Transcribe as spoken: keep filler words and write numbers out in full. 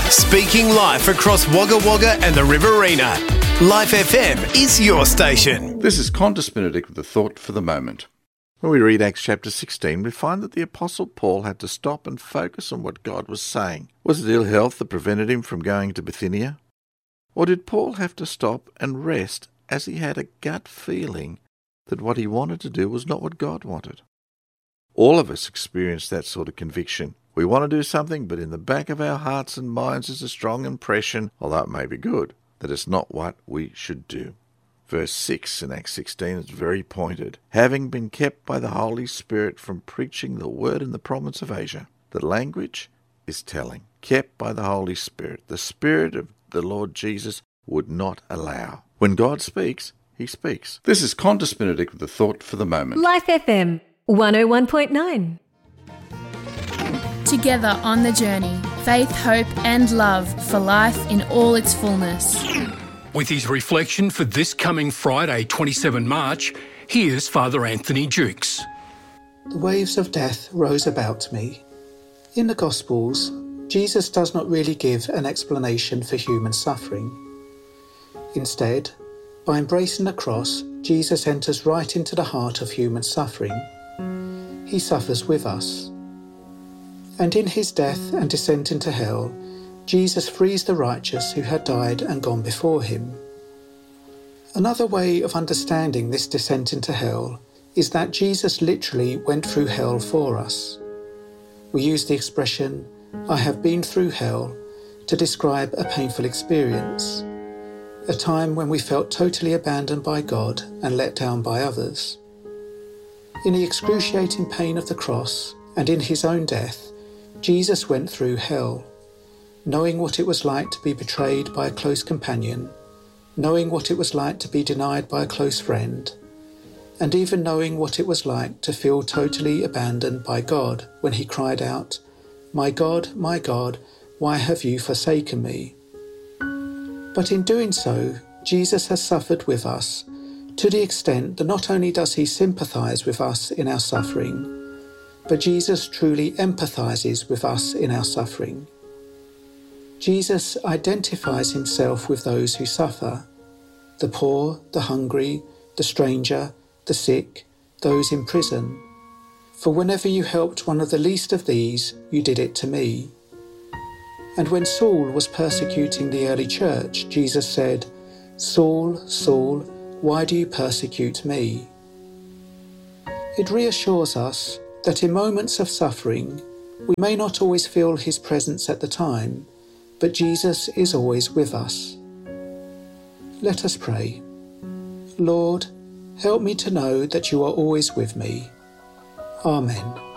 Speaking life across Wagga Wagga and the Riverina. Life F M is your station. This is Qantas Benedict with a thought for the moment. When we read Acts chapter sixteen, we find that the Apostle Paul had to stop and focus on what God was saying. Was it ill health that prevented him from going to Bithynia? Or did Paul have to stop and rest as he had a gut feeling that what he wanted to do was not what God wanted? All of us experience that sort of conviction. We want to do something, but in the back of our hearts and minds is a strong impression, although it may be good, that it's not what we should do. Verse six in Acts sixteen is very pointed. Having been kept by the Holy Spirit from preaching the word in the province of Asia. The language is telling. Kept by the Holy Spirit. The Spirit of the Lord Jesus would not allow. When God speaks, he speaks. This is Qantas Benedict with a thought for the moment. Life F M one oh one point nine. Together on the journey, faith, hope and love for life in all its fullness. With his reflection for this coming Friday, the twenty-seventh of March, here's Father Anthony Jukes. The waves of death rose about me. In the Gospels, Jesus does not really give an explanation for human suffering. Instead, by embracing the cross, Jesus enters right into the heart of human suffering. He suffers with us. And in his death and descent into hell, Jesus frees the righteous who had died and gone before him. Another way of understanding this descent into hell is that Jesus literally went through hell for us. We use the expression, "I have been through hell," to describe a painful experience, a time when we felt totally abandoned by God and let down by others. In the excruciating pain of the cross and in his own death, Jesus went through hell, knowing what it was like to be betrayed by a close companion, knowing what it was like to be denied by a close friend, and even knowing what it was like to feel totally abandoned by God when he cried out, "My God, my God, why have you forsaken me?" But in doing so, Jesus has suffered with us to the extent that not only does he sympathise with us in our suffering, but Jesus truly empathises with us in our suffering. Jesus identifies himself with those who suffer, the poor, the hungry, the stranger, the sick, those in prison. For whenever you helped one of the least of these, you did it to me. And when Saul was persecuting the early church, Jesus said, "Saul, Saul, why do you persecute me?" It reassures us that in moments of suffering, we may not always feel his presence at the time, but Jesus is always with us. Let us pray. Lord, help me to know that you are always with me. Amen.